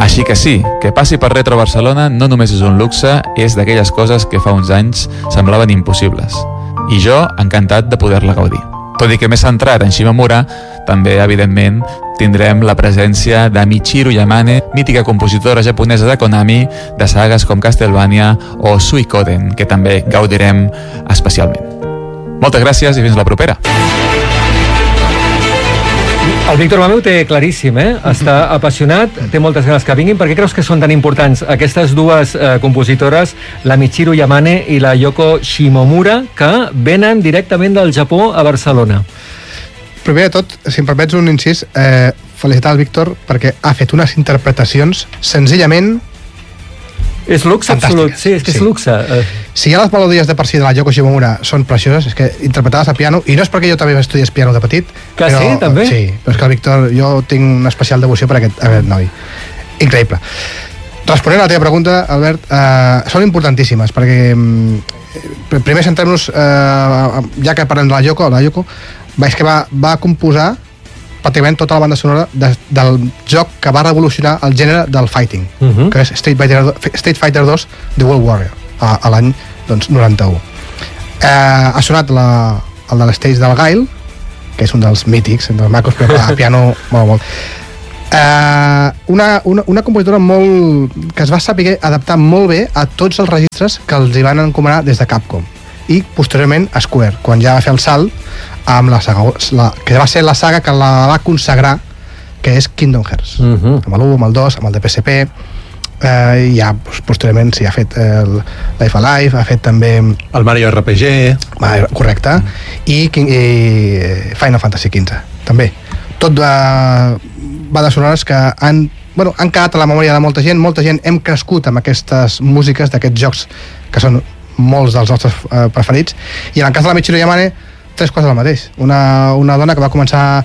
Així que sí, que passi per Retro Barcelona no només és un luxe, és d'aquelles coses que fa uns anys semblaven impossibles. I jo, encantat de poder-la gaudir. Tot i que m'he centrat en Shimomura, també, evidentment, tindrem la presència de Michiru Yamane, mítica compositora japonesa de Konami, de sagues com Castlevania o Suikoden, que també gaudirem especialment. Moltes gràcies i fins la propera. El Víctor Mameu té claríssim, està apassionat, té moltes ganes que vinguin. Per què creus que són tan importants aquestes dues compositores, la Michiru Yamane i la Yoko Shimomura, que venen directament del Japó a Barcelona? Primer de tot, si em permets un incís, felicitar el Víctor perquè ha fet unes interpretacions senzillament és luxe absolut, sí, és que és luxe. Si ja les melodies de per si de la Yoko Shimomura són precioses, és que interpretades a piano, i no és perquè jo també estudiés piano de petit, que però, sí, també? Sí, però és que el Víctor, jo tinc una especial devoció per aquest noi. Increïble. Responent a la teva pregunta, Albert, són importantíssimes, perquè primer centrem-nos, ja que parlem de la Yoko, veig que va composar pràcticament tota la banda sonora del joc que va revolucionar el gènere del fighting, que és Street Fighter 2 The World Warrior, a l'any 91. Ha sonat el de l'Stage del Guile, que és un dels mítics, dels macos, però a piano molt. Una compositora que es va saber adaptar molt bé a tots els registres que els hi van encomanar des de Capcom, i posteriorment a Square, quan ja va fer el salt amb la saga, que va ser la saga que la va consagrar, que és Kingdom Hearts, amb l'1, amb el 2, amb el de PSP, i ja posteriorment ha fet Life Alive, ha fet també el Mario RPG, correcte, i Final Fantasy XV també. Tot bandes sonores que han quedat a la memòria de molta gent hem crescut amb aquestes músiques d'aquests jocs que són molts dels nostres preferits. I en el cas de la Michiru Yamane, tres coses al mateix. Una dona que va començar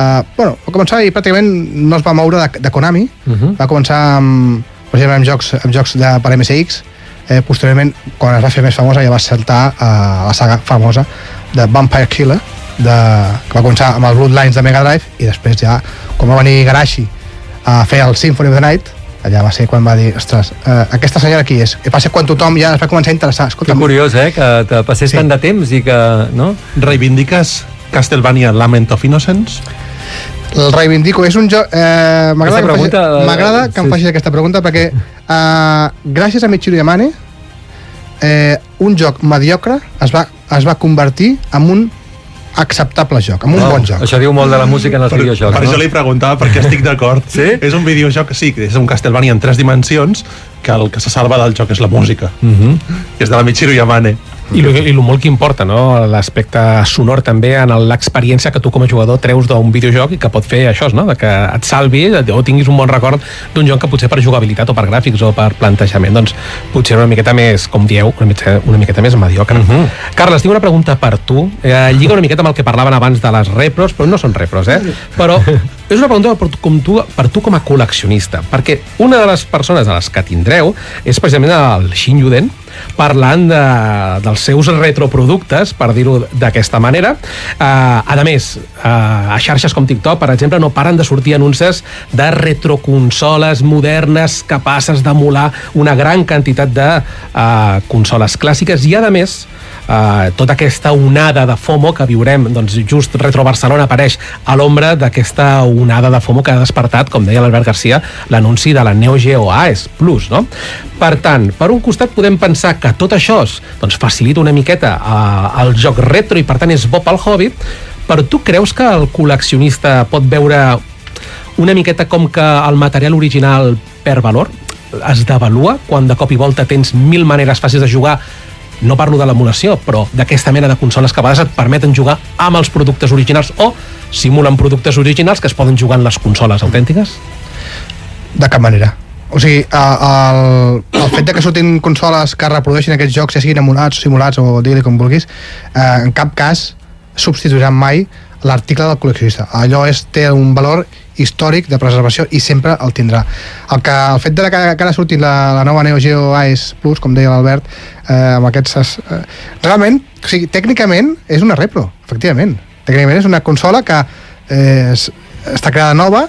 i pràcticament no es va moure de Konami, va començar per exemple amb jocs per MSX, posteriorment quan es va fer més famosa ja va saltar a la saga famosa de Vampire Killer, que va començar amb els Bloodlines de Mega Drive, i després ja quan va venir Igarashi a fer el Symphony of the Night, allà va ser quan va dir, ostres, aquesta senyora qui és? I va ser quan tothom ja es va començar a interessar. Que curiós, que passés tant de temps i que... no? Reivindiques Castlevania Lament of Innocence? El reivindico, és un joc... M'agrada que em facis aquesta pregunta perquè gràcies a Michiru Yamane un joc mediocre es va convertir en un acceptable joc, amb un bon joc. Això diu molt de la música en els videojocs. Per això li preguntava, perquè estic d'acord. Sí? És un videojoc, sí, és un Castlevania en 3 dimensions, que el que se salva del joc és la música. És de la Michiru Yamane. I el molt que importa, no? L'aspecte sonor també en l'experiència que tu com a jugador treus d'un videojoc i que pot fer això, no? De que et salvi o tinguis un bon record d'un joc que potser per jugabilitat o per gràfics o per plantejament doncs potser una miqueta més, com dieu, una miqueta més mediocre. Carles, tinc una pregunta per tu, lliga una miqueta amb el que parlaven abans de les repros, però no són repros, però és una pregunta per tu com a col·leccionista, perquè una de les persones a les que tindreu és precisament el Shin Yuden, parlant dels seus retroproductes, per dir-ho d'aquesta manera. A més, a xarxes com TikTok, per exemple, no paren de sortir anuncis de retroconsoles modernes capaces d'emular una gran quantitat de consoles clàssiques, i a més tota aquesta onada de FOMO que viurem, doncs just Retro Barcelona apareix a l'ombra d'aquesta onada de FOMO que ha despertat, com deia l'Albert Garcia, l'anunci de la Neo Geo AES Plus, no? Per tant, per un costat podem pensar que tot això doncs, facilita una miqueta el joc retro i per tant és bo pel hobby, però tu creus que el col·leccionista pot veure una miqueta com que el material original perd valor? Es devalua quan de cop i volta tens 1000 maneres fàcils de jugar? No parlo de l'emulació, però d'aquesta mena de consoles que a vegades et permeten jugar amb els productes originals o simulen productes originals que es poden jugar en les consoles autèntiques? De cap manera. O sigui, el fet de que surtin consoles que reprodueixin aquests jocs, ja siguin emulats, simulats o digue-li com vulguis, en cap cas substituiran mai l'article del col·leccionista. Allò té un valor històric de preservació i sempre el tindrà. El fet de que ara surti la nova Neo Geo AES Plus, com deia l'Albert, amb aquests... realment, o sigui, tècnicament és una repro, efectivament. Tècnicament és una consola que està creada nova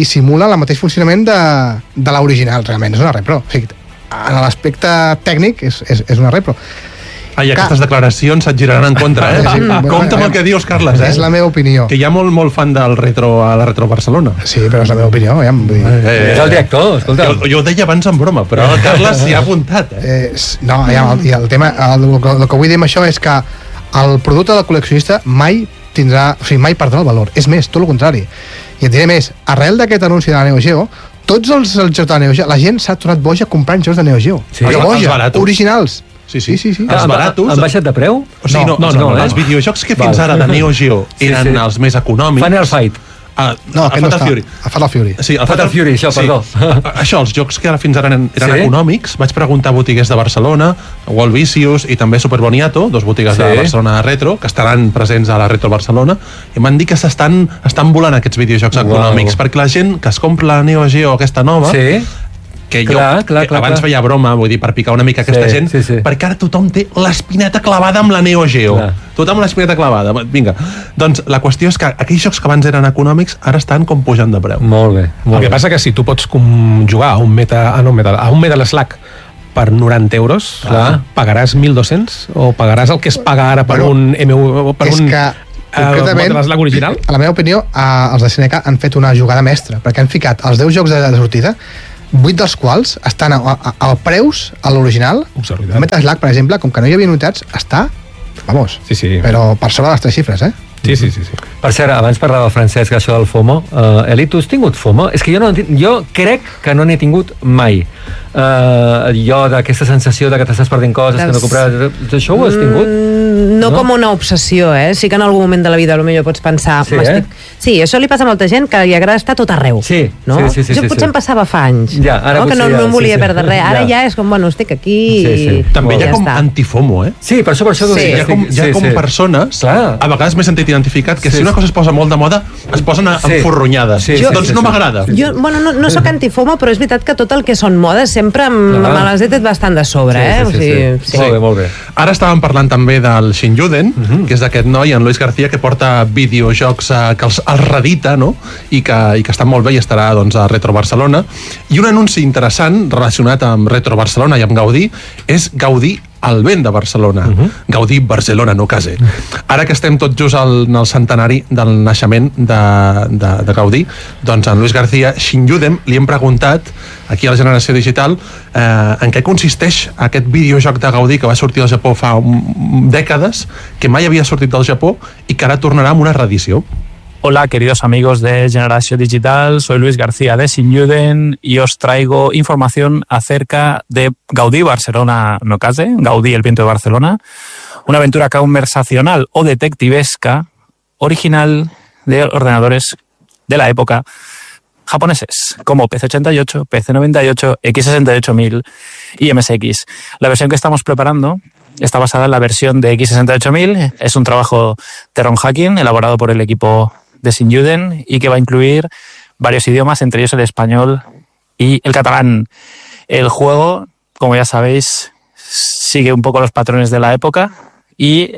i simula el mateix funcionament de l'original, realment, és una repro. O sigui, en l'aspecte tècnic és una repro. Ai, aquestes declaracions se't giraran en contra, eh? Sí, Compte amb el que dius, Carles, eh? És la meva opinió. Que hi ha molt fan del retro a la Retro Barcelona. Sí, però és la meva opinió, ja vull dir. És el director, escolta. Jo ho deia abans en broma, però el Carles s'hi ha apuntat, eh? No, ja, i el tema, el que vull dir amb això és que el producte del col·leccionista mai tindrà, o sigui, mai perdrà el valor. És més, tot el contrari. I et diré més, arrel d'aquest anunci de la Neo Geo, tots els jocs de la Neo Geo, la gent s'ha tornat boja comprant jocs de Neo Geo. Sí. Però Els boja, baratos. originals. Sí. Els baratos... Han baixat de preu? O sigui, no, els videojocs que fins ara de Neo Geo eren els més econòmics... Final Fight. No, aquest no està. A Fatal Fury. Sí, Fatal Fury, això, perdó. Això, els jocs que fins ara eren econòmics, vaig preguntar a botiguers de Barcelona, World Vicious i també Super Boniato, dos botigues de Barcelona Retro, que estaran presents a la Retro Barcelona, i m'han dit que estan volant aquests videojocs econòmics, perquè la gent que es compra la Neo Geo, aquesta nova, que abans feia broma, vull dir, per picar una mica aquesta gent, perquè ara tothom té l'espineta clavada amb la Neo Geo. Tothom amb l'espineta clavada. Vinga, doncs la qüestió és que aquells jocs que abans eren econòmics ara estan com pujant de preu. Molt bé. El que passa que si tu pots jugar a un Metal Slug per 90 euros, pagaràs 1.200 o pagaràs el que es paga ara per un MU, per un concretament, Metal Slug original? A la meva opinió, els de Seneca han fet una jugada mestra, perquè han ficat els 10 jocs de sortida, 8 dels quals estan a preus a l'original. El Metal Slug, per exemple, com que no hi havia unitats, està, vamos, però per sobre de les 3 xifres, eh? Sí. Per cert, abans parlava el Francesc això del FOMO. Eli, tu has tingut FOMO? És que jo crec que no n'he tingut mai. Jo d'aquesta sensació de que t'estàs perdent coses, que no compraràs... Això ho has tingut? No com una obsessió, eh? Sí que en algun moment de la vida potser pots pensar... Sí, això li passa a molta gent que li agrada estar tot arreu. Sí. Jo potser em passava fa anys, que no em volia perdre res. Ara ja és com, bueno, estic aquí i... També hi ha com antifomo, eh? Sí, per això hi ha com persones, a vegades m'he sentit identificat, que si una cosa es posa molt de moda, es posen enforronyades. Doncs no m'agrada. Jo, bueno, no soc antifomo, però és veritat que tot el que són modes sempre me les he tret bastant de sobre, eh? Molt bé. Ara estàvem parlant també del Shinjuden, que és d'aquest noi, en Luis García, que porta videojocs que els redita, no? I que estan molt bé i estarà doncs, a Retro Barcelona. I un anunci interessant relacionat amb Retro Barcelona i amb Gaudí és Gaudí al vent de Barcelona. Gaudí Barcelona, no case. Ara que estem tot just en el centenari del naixement de Gaudí, doncs en Luis García Shinjuden li hem preguntat aquí a la Generació Digital en què consisteix aquest videojoc de Gaudí que va sortir al Japó fa dècades, que mai havia sortit del Japó i que ara tornarà amb una reedició. Hola, queridos amigos de Generación Digital, soy Luis García de Shinjuden y os traigo información acerca de Gaudí Barcelona no case, Gaudí el viento de Barcelona, una aventura conversacional o detectivesca original de ordenadores de la época japoneses, como PC-88, PC-98, X68000 y MSX. La versión que estamos preparando está basada en la versión de X68000, es un trabajo de ROM hacking elaborado por el equipo de Shinjuden y que va a incluir varios idiomas, entre ellos el español y el catalán. El juego, como ya sabéis, sigue un poco los patrones de la época y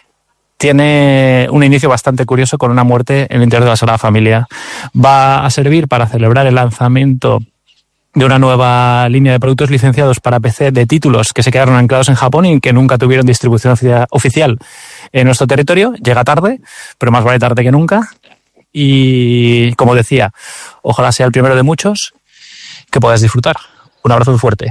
tiene un inicio bastante curioso con una muerte en el interior de la Sagrada Familia. Va a servir para celebrar el lanzamiento de una nueva línea de productos licenciados para PC de títulos que se quedaron anclados en Japón y que nunca tuvieron distribución oficial en nuestro territorio. Llega tarde, pero más vale tarde que nunca. Y, como decía, ojalá sea el primero de muchos que podáis disfrutar. Un abrazo muy fuerte.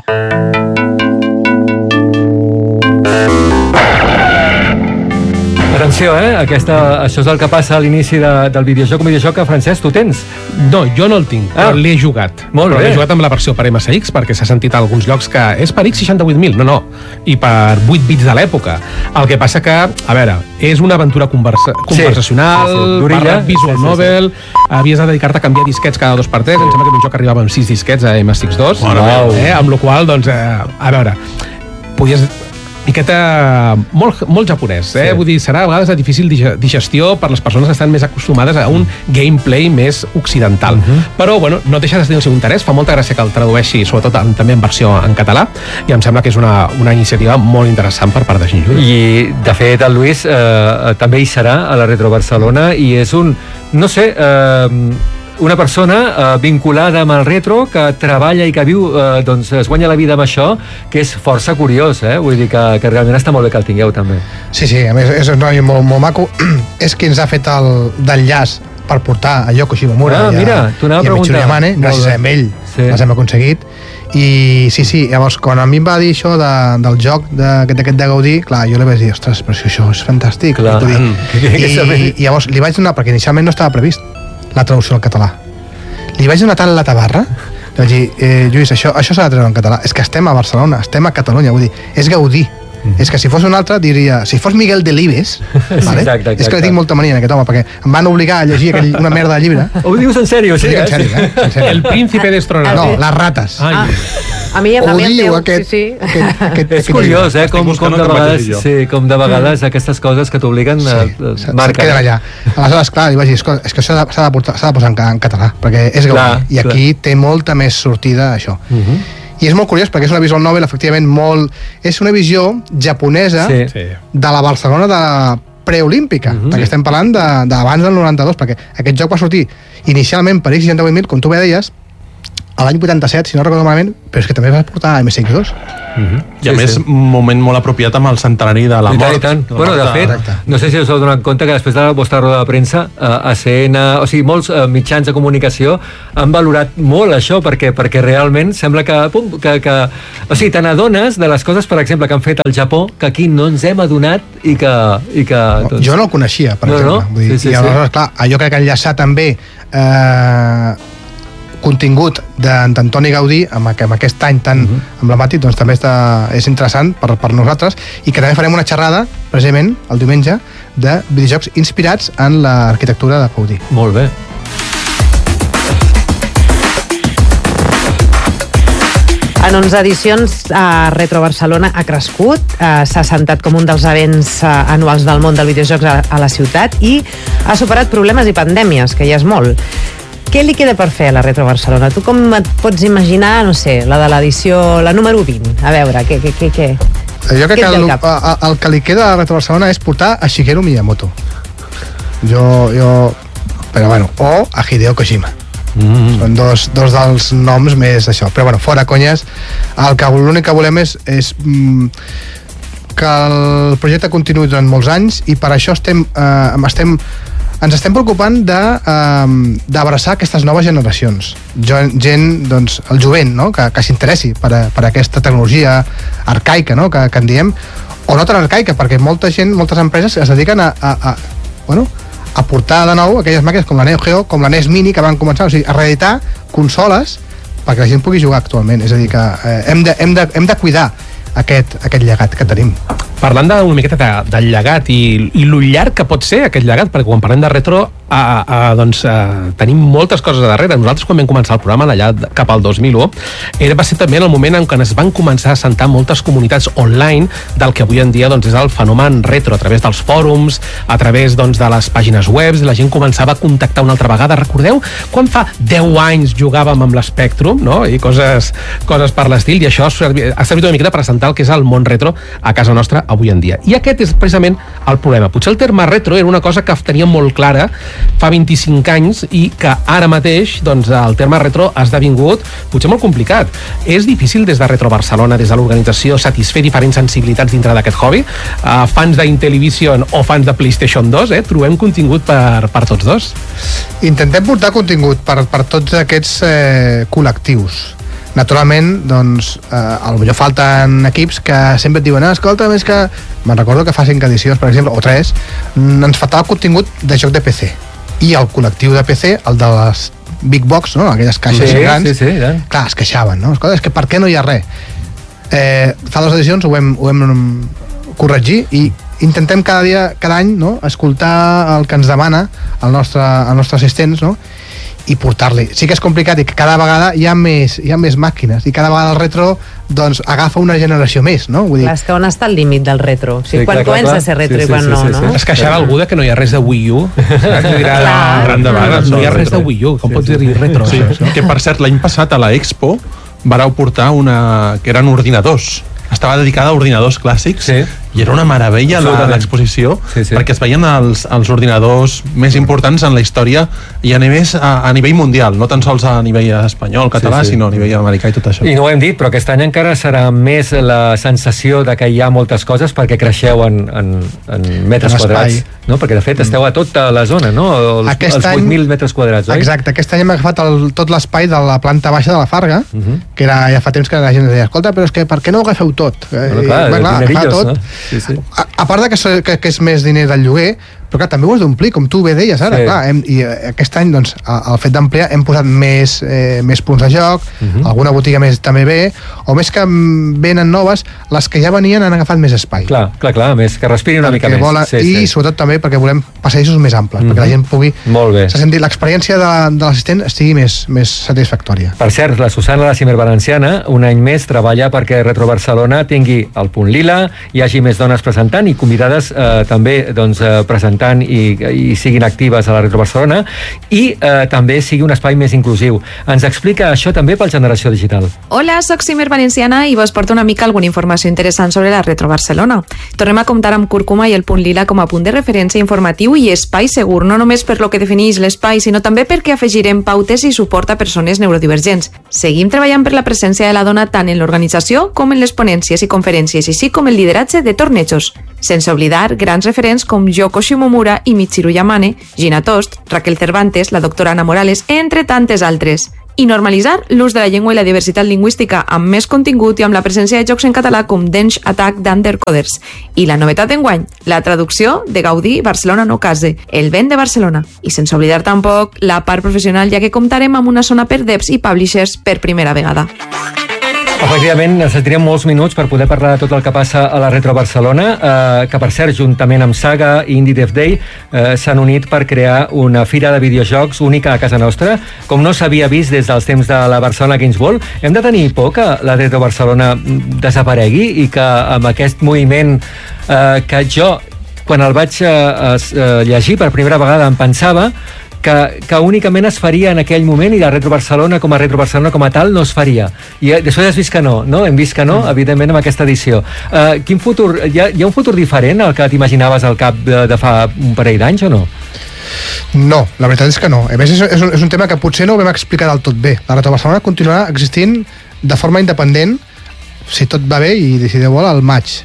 Atenció, això és el que passa a l'inici del videojoc. Un videojoc que, Francesc, tu tens? No, jo no el tinc, però l'he jugat. Molt bé. L'he jugat amb la versió per MSX, perquè s'ha sentit a alguns llocs que és per X68000. No, i per 8 bits de l'època. El que passa que, a veure, és una aventura conversacional, barra visual novel, havies de dedicar-te a canviar disquets cada 2x3, em sembla que un joc arribava amb 6 disquets a MSX2, amb la qual cosa, doncs, a veure, podies... miqueta molt japonès, vull dir, serà a vegades de difícil digestió per les persones que estan més acostumades a un gameplay més occidental, però bueno, no deixa de tenir el seu interès, fa molta gràcia que el tradueixi, sobretot també en versió en català, i em sembla que és una iniciativa molt interessant per part de Shinjuden. I de fet el Lluís també hi serà a la Retro Barcelona i és un, no sé, una persona vinculada amb el retro, que treballa i que viu, doncs es guanya la vida amb això, que és força curiós, vull dir que realment està molt bé que el tingueu també. Sí, a més és un noi molt maco. És qui ens ha fet d'enllaç per portar a Yoko Shimomura i a Michiru Yamane. Gràcies a ell les hem aconseguit. I sí, llavors quan a mi em va dir això del joc d'aquest de Gaudí, clar, jo li vaig dir, ostres, però si això és fantàstic. I llavors li vaig donar, perquè inicialment no estava previst la traducció al català. Li vaig donar tant la tabarra, li vaig dir, Lluís, això s'ha de treure en català. És que estem a Barcelona, estem a Catalunya, vull dir, és Gaudí. És que si fos un altre diria, si fos Miguel Delibes, vale? Exacte. És que li tinc molta mania en aquest home, perquè em van obligar a llegir una merda de llibre. Ho dius en sèrio? Sí, en sèrio. El príncipe destronado. No, les rates. A mi em diu, sí. És curiós, com de vegades aquestes coses que t'obliguen marcar. Queden allà. Aleshores, clar, li vaig dir, és que s'ha de posar en català, perquè és Gaudí, i aquí té molta més sortida això. I és molt curiós perquè és una visual novel, efectivament, és una visió japonesa de la Barcelona de preolímpica, perquè estem parlant d'abans del 92, perquè aquest joc va sortir inicialment per X68000, com tu bé deies, a l'any 87, si no recordo malament, però és que també va portar a MSX2. I a més, un moment molt apropiat amb el centenari de la mort. I tant. Bueno, de fet, no sé si us heu donat compte que després de la vostra roda de premsa, o sigui, molts mitjans de comunicació han valorat molt això, perquè realment sembla que o sigui, te n'adones de les coses, per exemple, que han fet al Japó, que aquí no ens hem adonat i que jo no el coneixia, per exemple. I aleshores, clar, jo crec que enllaçar també contingut d'Antoni Gaudí amb aquest any tan emblemàtic, doncs també és interessant per nosaltres, i que també farem una xerrada precisament el diumenge de videojocs inspirats en l'arquitectura de Gaudí. Molt bé. En 11 edicions, Retro Barcelona ha crescut, s'ha assentat com un dels events anuals del món del videojocs a la ciutat i ha superat problemes i pandèmies, que ja és molt. Què li queda per fer a la Retro Barcelona? Tu com et pots imaginar, no sé, la de l'edició, la número 20? A veure, què? Jo crec que el que li queda a la Retro Barcelona és portar a Shigeru Miyamoto. Però bueno, o a Hideo Kojima. Són dos dels noms més això. Però bueno, fora conyes, l'únic que volem és que el projecte continuï durant molts anys, i per això ens estem preocupant d'abraçar aquestes noves generacions. Gent, doncs, el jovent, no? que s'interessi per aquesta tecnologia arcaica, no? que en diem, o no tan arcaica, perquè moltes empreses es dediquen a portar de nou aquelles màquines com la Neo Geo, com la NES Mini, que van començar, o sigui, a reeditar consoles perquè la gent pugui jugar actualment. És a dir, que hem de cuidar aquest llegat que tenim. Parlant una miqueta del llegat i lo llarg que pot ser aquest llegat, perquè quan parlem de retro tenim moltes coses a darrere. Nosaltres, quan vam començar el programa allà cap al 2001, va ser també el moment en què es van començar a assentar moltes comunitats online del que avui en dia és el fenomen retro, a través dels fòrums, a través de les pàgines web, la gent començava a contactar una altra vegada. Recordeu quan fa 10 anys jugàvem amb l'Spectrum, no? I coses per l'estil, i això ha servit una miqueta per assentar el que és el món retro a casa nostra avui en dia. I aquest és precisament el problema. Potser el terme retro era una cosa que teníem molt clara fa 25 anys i que ara mateix el terme retro ha esdevingut potser molt complicat. És difícil des de Retro Barcelona, des de l'organització, satisfer diferents sensibilitats dintre d'aquest hobby? Fans d'Intellivision o fans de PlayStation 2, trobem contingut per tots dos? Intentem portar contingut per tots aquests col·lectius. Naturalment, potser falten equips que sempre et diuen, escolta, més que... Me'n recordo que fa 5 edicions, per exemple, o 3, ens faltava contingut de joc de PC. I el col·lectiu de PC, el de les Big Box, no? Aquelles caixes grans, clar, es queixaven, no? Escolta, és que per què no hi ha res? Fa 2 edicions ho vam corregir i intentem cada any, no? Escoltar el que ens demana el nostre assistents, no? I portar-li. Sí que és complicat i que cada vegada hi ha més màquines i cada vegada el retro agafa una generació més, no? Vull dir... Clar, és que on està el límit del retro? O sigui, quan comença a ser retro i quan no? Es queixava algú de que no hi ha res de Wii U. No hi ha res de Wii U, com pots dir retro? Que per cert, l'any passat a la Expo vareu portar una que eren ordinadors. Estava dedicada a ordinadors clàssics i era una meravella l'exposició, perquè es veien els ordinadors més importants en la història i a nivell mundial, no tan sols a nivell espanyol, català, sinó a nivell americà i tot això. I no ho hem dit, però aquest any encara serà més la sensació de que hi ha moltes coses perquè creixeu en metres quadrats, no? Perquè de fet esteu a tota la zona, no? Els 8.000 metres quadrats, oi? Exacte, aquest any hem agafat tot l'espai de la planta baixa de la Farga, que era, ja fa temps que la gent deia, escolta, però és que per què no ho agafeu tot? Agafar tot. A part que és més diner del lloguer, però clar, també ho has d'omplir, com tu bé deies ara, clar, i aquest any, doncs, el fet d'ampliar, hem posat més punts de joc, alguna botiga més també bé, o més que venen noves, les que ja venien han agafat més espai. Clar, més, que respiri una mica més. I sobretot també perquè volem passadissos més amples, perquè la gent pugui sentir l'experiència de l'assistent estigui més satisfactòria. Per cert, la Susana, la Cimer Valenciana, un any més treballa perquè Retro Barcelona tingui el punt lila, hi hagi més dones presentant i convidades també presentant i siguin actives a la Retro Barcelona i també sigui un espai més inclusiu. Ens explica això també pel Generació Digital. Hola, soc Cimer Valenciana i vos porto una mica alguna informació interessant sobre la Retro Barcelona. Tornem a comptar amb Cúrcuma i el punt lila com a punt de referència informatiu i espai segur, no només per lo que defineix l'espai, sinó també perquè afegirem pautes i suport a persones neurodivergents. Seguim treballant per la presència de la dona tant en l'organització com en les ponències i conferències, així com el lideratge de tornejos. Sense oblidar grans referents com Yoko Shimomura i Michiru Yamane, Gina Tost, Raquel Cervantes, la doctora Ana Morales, entre tantes altres. I normalitzar l'ús de la llengua i la diversitat lingüística amb més contingut i amb la presència de jocs en català com Denge Attack d'Undercoders. I la novetat d'enguany, la traducció de Gaudí Barcelona no case, el vent de Barcelona. I sense oblidar tampoc la part professional, ja que comptarem amb una zona per devs i publishers per primera vegada. Efectivament, necessitaríem molts minuts per poder parlar de tot el que passa a la Retro Barcelona, que per cert, juntament amb Saga i Indie Dev Day, s'han unit per crear una fira de videojocs única a casa nostra, com no s'havia vist des dels temps de la Barcelona Games World. Hem de tenir por que la Retro Barcelona desaparegui i que amb aquest moviment que jo, quan el vaig llegir per primera vegada, em pensava que únicament es faria en aquell moment i la Retro Barcelona com a tal no es faria. I després has vist que no? Hem vist que no, evidentment, amb aquesta edició. Quin futur? Hi ha un futur diferent al que t'imaginaves al cap de fa un parell d'anys o no? No, la veritat és que no. A més, és un tema que potser no ho vam explicar del tot bé. La Retro Barcelona continuarà existint de forma independent, si tot va bé i si Déu vol, al maig.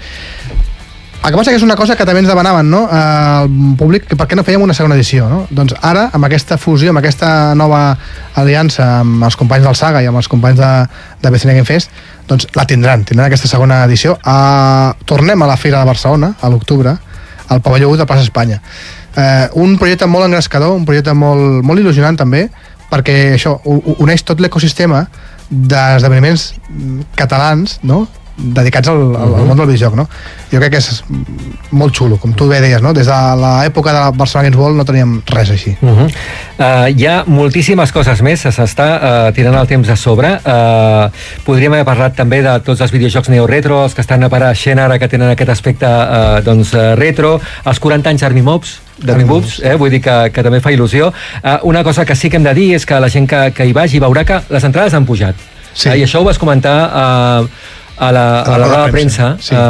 El que passa que és una cosa que també ens demanaven, no? Al públic, que per què no fèiem una segona edició, no? Doncs ara, amb aquesta fusió, amb aquesta nova aliança amb els companys del Saga i amb els companys de BCN Game Fest, doncs la tindran aquesta segona edició. Tornem a la Fira de Barcelona, a l'octubre, al pavelló 1 de Plaça Espanya. Un projecte molt engrescador, un projecte molt il·lusionant també, perquè això uneix tot l'ecosistema d'esdeveniments catalans, no?, dedicats al món del videojoc, no? Jo crec que és molt xulo, com tu bé deies, no? Des de l'època de la Barcelona Games World no teníem res així. Hi ha moltíssimes coses més, s'està tirant el temps a sobre. Podríem haver parlat també de tots els videojocs neo-retro, els que estan apareixent ara, que tenen aquest aspecte retro, els 40 anys Army Moves, vull dir que també fa il·lusió. Una cosa que sí que hem de dir és que la gent que hi vagi veurà que les entrades han pujat. I això ho vas comentar a la roda de premsa,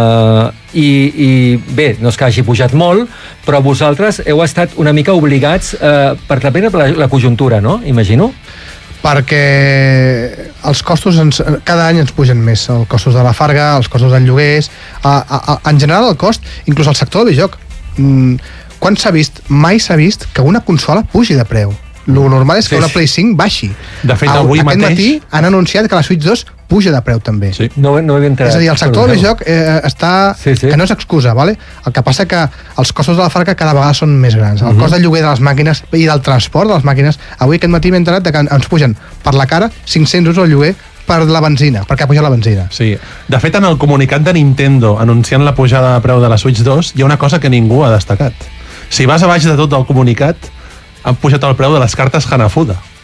i bé, no és que hagi pujat molt, però vosaltres heu estat una mica obligats per la conjuntura, no? Imagino. Perquè els costos cada any ens pugen més, els costos de la Farga, els costos dels lloguers, en general el cost, inclús el sector del videojoc. Quan s'ha vist? Mai s'ha vist que una consola pugi de preu. Lo normal és que una Play 5 baixi. De fet, avui aquest mateix... matí han anunciat que la Switch 2 puja de preu també. Sí. No he enterat. És a dir, el sector del joc està... que no és excusa, ¿vale? El que passa que els costos de la Farga cada vegada són més grans. El cost del lloguer de les màquines i del transport de les màquines, avui aquest matí m'he enterat que ens pugen per la cara 500 euros el lloguer per la benzina, perquè ha pujat la benzina. Sí. De fet, en el comunicat de Nintendo anunciant la pujada de preu de la Switch 2 hi ha una cosa que ningú ha destacat. Si vas a baix de tot el comunicat, han pujat el preu de les cartes Hanafuda.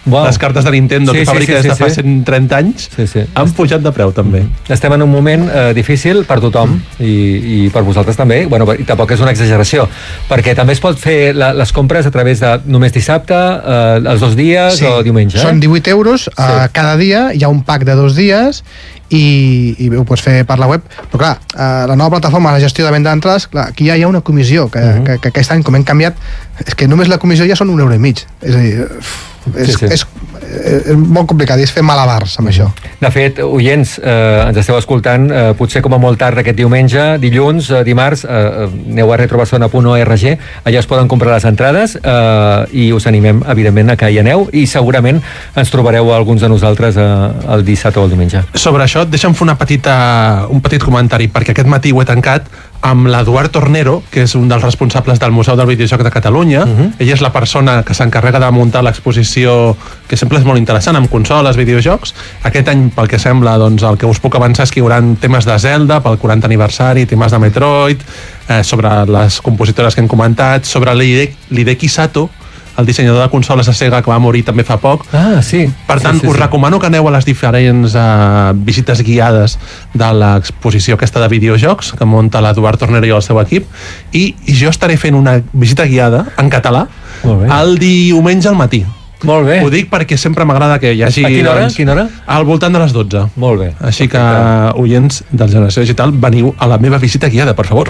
Les cartes de Nintendo que fabrica des de fa 130 anys han pujat de preu també. Estem en un moment difícil per tothom i per vosaltres també, i tampoc és una exageració, perquè també es pot fer les compres a través de només dissabte, els 2 dies o diumenge. Són 18 euros cada dia, hi ha un pack de 2 dies i ho pots fer per la web, però clar, la nova plataforma, la gestió de venda d'entrades, aquí ja hi ha una comissió que aquest any, com hem canviat, és que només la comissió ja són 1,5 €, és a dir, és molt complicat, és fer malabars amb això. De fet, oients, ens esteu escoltant potser com a molt tard aquest diumenge, dilluns, dimarts, aneu a retrobarcelona.org, allà es poden comprar les entrades i us animem, evidentment, a que hi aneu i segurament ens trobareu alguns de nosaltres el dissabte o el diumenge. Sobre això, deixa'm fer un petit comentari, perquè aquest matí ho he tancat amb l'Eduard Tornero, que és un dels responsables del Museu del Videojoc de Catalunya. Ell és la persona que s'encarrega de muntar l'exposició, que sempre és molt interessant, amb consoles, videojocs. Aquest any, pel que sembla, doncs, el que us puc avançar és que hi haurà temes de Zelda pel 40 aniversari, temes de Metroid, sobre les compositores que hem comentat, sobre l'Hideki Sato, el dissenyador de consoles de Sega, que va morir també fa poc. Per tant, us recomano que aneu a les diferents visites guiades de l'exposició aquesta de videojocs que munta l'Eduard Tornero i el seu equip, i jo estaré fent una visita guiada en català el diumenge al matí. Molt bé. Ho dic perquè sempre m'agrada que hi hagi... A quina hora? Al voltant de les 12. Molt bé. Així que, oients de Generació Digital, veniu a la meva visita guiada, per favor.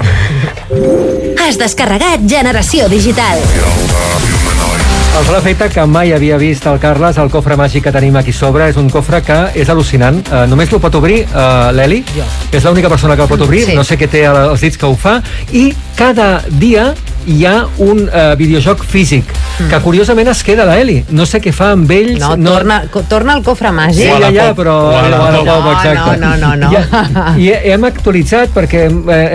Has descarregat Generació Digital. El sol efecte que mai havia vist el Carles, el cofre màgic que tenim aquí sobre, és un cofre que és al·lucinant. Només el pot obrir l'Eli, és l'única persona que el pot obrir, no sé què té els dits que ho fa, i cada dia hi ha un videojoc físic que curiosament es queda l'Eli. No sé què fa amb ells. Torna al cofre màgic. Sí, ja, però... No. I hem actualitzat perquè